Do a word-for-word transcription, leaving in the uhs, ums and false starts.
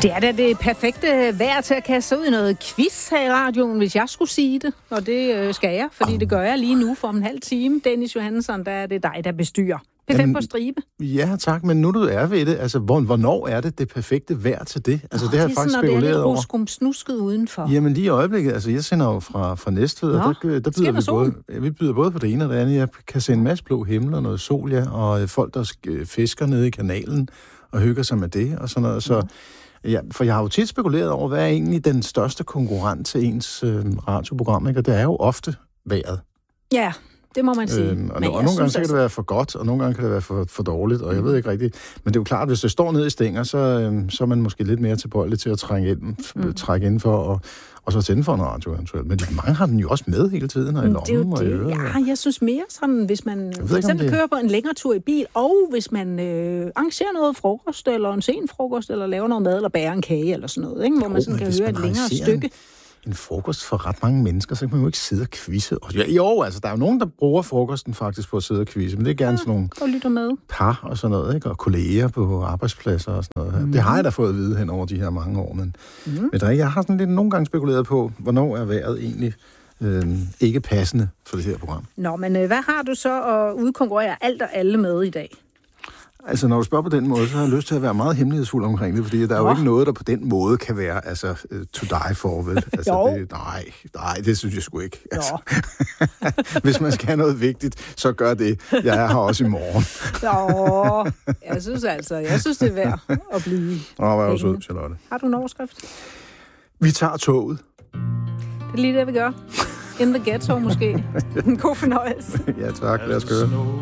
Det er da det perfekte vejr til at kaste sig ud i noget quiz her i radioen, hvis jeg skulle sige det. Og det øh, skal jeg, fordi det gør jeg lige nu for en halv time. Dennis Johansson, der er det dig, der bestyrer. P fem på stribe. Ja, tak, men nu du er ved det, altså hvornår er det det perfekte vejr til det? Altså oh, det har jeg faktisk spekuleret over. Det er sådan, snusket udenfor. Jamen lige i øjeblikket, altså jeg sender jo fra, fra Næstved, og der, der byder vi både, ja, vi byder både på det ene og det andet. Jeg kan se en masse blå himmel og noget sol, ja, og folk, der fisker nede i kanalen og hygger sig med det og sådan noget, så... Ja, for jeg har jo tit spekuleret over, hvad er egentlig den største konkurrent til ens øh, radioprogram, ikke? Og det er jo ofte vejret. Ja, det må man sige. Øhm, og, og nogle gange så kan det være for godt, og nogle gange kan det være for, for dårligt, og jeg ved ikke rigtigt. Men det er jo klart, at hvis det står nede i stænger, så, øhm, så er man måske lidt mere tilbøjelig til at trænge ind, mm. trække ind for, og, og så tænde for en radio eventuelt. Men mange har den jo også med hele tiden, og i lommen og i øret. Ja, jeg synes mere sådan, hvis man for eksempel kører på en længere tur i bil, og hvis man øh, arrangerer noget frokost, eller en sen frokost, eller laver noget mad, eller bærer en kage, eller sådan noget, ikke? Hvor jo, man sådan kan høre et længere stykke. En frokost for ret mange mennesker, så kan man jo ikke sidde og quizze. Ja, jo, altså, der er jo nogen, der bruger frokosten faktisk på at sidde og quizze, men det er gerne ja, sådan nogle og lytter med. Par og sådan noget, ikke? Og kolleger på arbejdspladser og sådan noget. Mm. Det har jeg da fået at vide hen over de her mange år, men, mm. men jeg har sådan lidt nogle gange spekuleret på, hvornår er vejret egentlig øh, ikke passende for det her program. Nå, men øh, hvad har du så at udkonkurrere alt og alle med i dag? Altså, når du spørger på den måde, så har jeg lyst til at være meget hemmelighedsfuld omkring det, fordi der er jo oh. ikke noget, der på den måde kan være, altså, uh, to die for, vel? Altså, det, nej, nej, det synes jeg sgu ikke. Altså. Hvis man skal have noget vigtigt, så gør det. Jeg er her også i morgen. Jo, jeg synes altså, jeg synes, det er værd at blive. Åh, hvor er du sød, Charlotte. Har du en overskrift? Vi tager toget. Det er lige det, vi gør. In the ghetto, måske. En god fornøjelse. Ja, tak. Lad os køre.